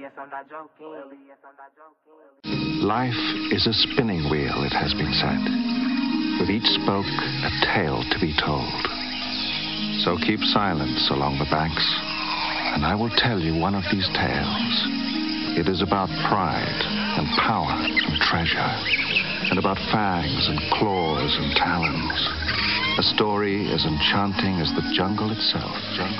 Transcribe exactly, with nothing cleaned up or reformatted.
Life is a spinning wheel, it has been said, with each spoke a tale to be told. So keep silence along the banks, and I will tell you one of these tales. It is about pride and power and treasure, and about fangs and claws and talons. A story as enchanting as the jungle itself.